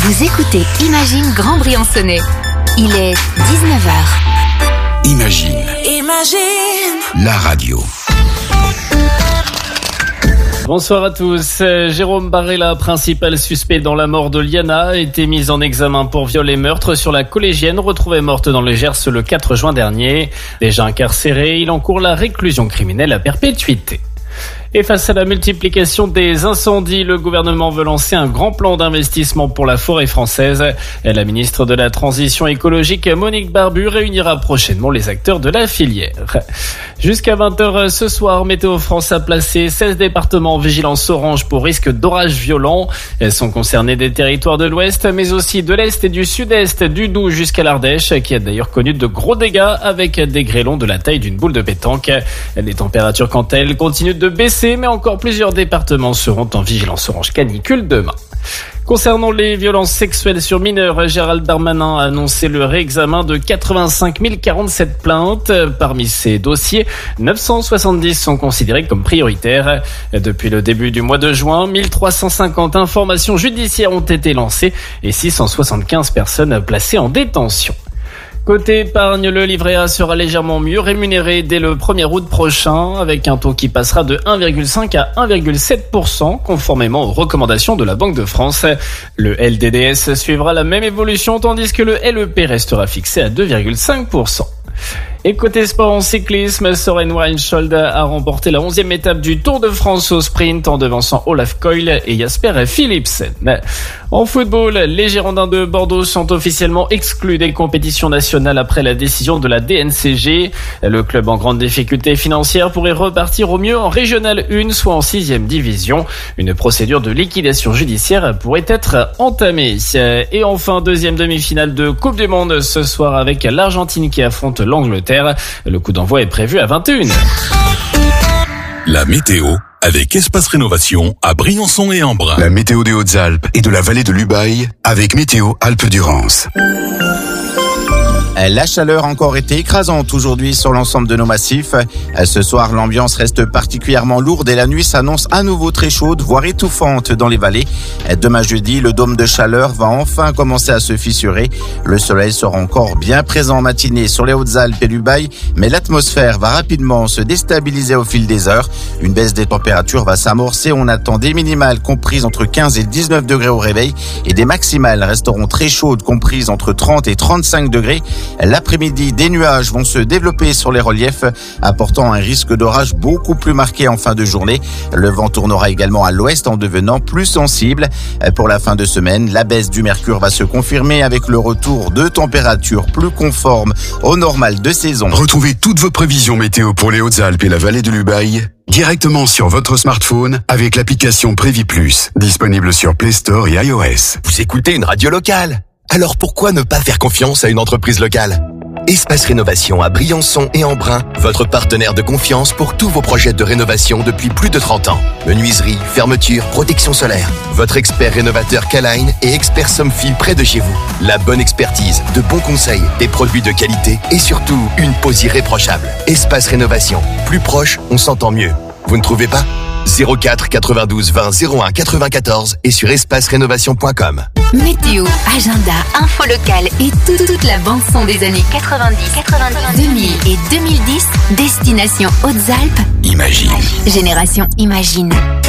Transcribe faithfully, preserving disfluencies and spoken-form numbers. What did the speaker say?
Vous écoutez Imagine Grand Briançonnais. Il est dix-neuf heures. Imagine. Imagine. La radio. Bonsoir à tous. Jérôme Barella, principal suspect dans la mort de Liana, a été mis en examen pour viol et meurtre sur la collégienne retrouvée morte dans le Gers le quatre juin dernier. Déjà incarcéré, il encourt la réclusion criminelle à perpétuité. Et face à la multiplication des incendies, le gouvernement veut lancer un grand plan d'investissement pour la forêt française. La ministre de la Transition écologique, Monique Barbu, réunira prochainement les acteurs de la filière. Jusqu'à vingt heures ce soir, Météo France a placé seize départements en vigilance orange pour risque d'orages violents. Elles sont concernées des territoires de l'Ouest, mais aussi de l'Est et du Sud-Est, du Doubs jusqu'à l'Ardèche, qui a d'ailleurs connu de gros dégâts avec des grêlons de la taille d'une boule de pétanque. Les températures, quant à elles, continuent de baisser, mais encore plusieurs départements seront en vigilance orange canicule demain. Concernant les violences sexuelles sur mineurs, Gérald Darmanin a annoncé le réexamen de quatre-vingt-cinq mille quarante-sept plaintes. Parmi ces dossiers, neuf cent soixante-dix sont considérés comme prioritaires. Depuis le début du mois de juin, mille trois cent cinquante informations judiciaires ont été lancées et six cent soixante-quinze personnes placées en détention. Côté épargne, le livret A sera légèrement mieux rémunéré dès le premier août prochain, avec un taux qui passera de un virgule cinq à un virgule sept pour cent, conformément aux recommandations de la Banque de France. Le L D D S suivra la même évolution, tandis que le L E P restera fixé à deux virgule cinq pour cent. Et côté sport en cyclisme, Søren Weinhold a remporté la onzième étape du Tour de France au sprint en devançant Olaf Koil et Jasper Philipsen. En football, les Girondins de Bordeaux sont officiellement exclus des compétitions nationales après la décision de la D N C G. Le club en grande difficulté financière pourrait repartir au mieux en Régional un, soit en sixième division. Une procédure de liquidation judiciaire pourrait être entamée. Et enfin, deuxième demi-finale de Coupe du Monde ce soir avec l'Argentine qui affronte l'Angleterre. Le coup d'envoi est prévu à vingt et une heures. La météo avec Espace Rénovation à Briançon et Embrun. La météo des Hautes-Alpes et de la vallée de l'Ubaye avec Météo Alpes-Durance. La chaleur a encore été écrasante aujourd'hui sur l'ensemble de nos massifs. Ce soir, l'ambiance reste particulièrement lourde et la nuit s'annonce à nouveau très chaude, voire étouffante dans les vallées. Demain jeudi, le dôme de chaleur va enfin commencer à se fissurer. Le soleil sera encore bien présent en matinée sur les Hautes-Alpes et l'Ubaye, mais l'atmosphère va rapidement se déstabiliser au fil des heures. Une baisse des températures va s'amorcer. On attend des minimales comprises entre quinze et dix-neuf degrés au réveil et des maximales resteront très chaudes comprises entre trente et trente-cinq degrés. L'après-midi, des nuages vont se développer sur les reliefs, apportant un risque d'orage beaucoup plus marqué en fin de journée. Le vent tournera également à l'ouest en devenant plus sensible. Pour la fin de semaine, la baisse du mercure va se confirmer avec le retour de températures plus conformes au normal de saison. Retrouvez toutes vos prévisions météo pour les Hautes-Alpes et la vallée de l'Ubaye directement sur votre smartphone avec l'application Prévi Plus, disponible sur Play Store et iOS. Vous écoutez une radio locale? Alors pourquoi ne pas faire confiance à une entreprise locale? Espace Rénovation à Briançon et Embrun, votre partenaire de confiance pour tous vos projets de rénovation depuis plus de trente ans. Menuiserie, fermeture, protection solaire. Votre expert rénovateur K-Line et expert Somfy près de chez vous. La bonne expertise, de bons conseils, des produits de qualité et surtout une pose irréprochable. Espace Rénovation. Plus proche, on s'entend mieux. Vous ne trouvez pas? zéro quatre quatre-vingt-douze vingt zéro un quatre-vingt-quatorze et sur espace rénovation point com. Météo, agenda, info locale et tout, toute la bande-son des années quatre-vingt-dix, quatre-vingt-dix, deux mille et deux mille dix. Destination Hautes-Alpes. Imagine. Génération Imagine.